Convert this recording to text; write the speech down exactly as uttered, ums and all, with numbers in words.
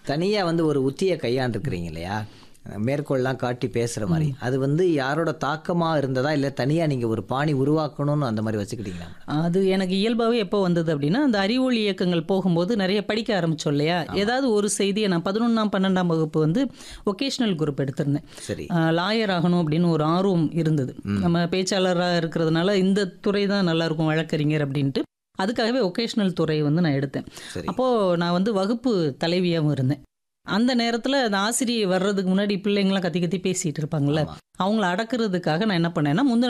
தனியாக வந்து ஒரு உத்தியை கையாண்டுருக்கிறீங்க இல்லையா, மேற்கோள்லாம் காட்டி பேசுகிற மாதிரி, அது வந்து யாரோட தாக்கமாக இருந்ததா இல்லை தனியாக நீங்கள் ஒரு பாணி உருவாக்கணும்னு அந்த மாதிரி வச்சுக்கிட்டீங்களா? அது எனக்கு இயல்பாகவே எப்போ வந்தது அப்படின்னா, அந்த அறிவொளி இயக்கங்கள் போகும்போது நிறைய படிக்க ஆரம்பித்தோம் இல்லையா. ஏதாவது ஒரு செய்தியை நான் பதினொன்றாம் பன்னெண்டாம் வகுப்பு வந்து ஒகேஷ்னல் குரூப் எடுத்திருந்தேன். சரி. லாயர் ஆகணும் அப்படின்னு ஒரு ஆர்வம் இருந்தது. நம்ம பேச்சாளராக இருக்கிறதுனால இந்த துறை தான் நல்லாயிருக்கும், வழக்கறிஞர் அப்படின்ட்டு. அதுக்காகவே ஒகேஷ்னல் துறை வந்து நான் எடுத்தேன். சரி. அப்போது நான் வந்து வகுப்பு தலைவியாகவும் இருந்தேன். அந்த நேரத்தில் அந்த ஆசிரியை வர்றதுக்கு முன்னாடி பிள்ளைங்களாம் கத்தி கத்தி பேசிகிட்டு இருப்பாங்கள்ல, ஆமா. அவங்கள அடக்கிறதுக்காக நான் என்ன பண்ணேன்னா, முந்தின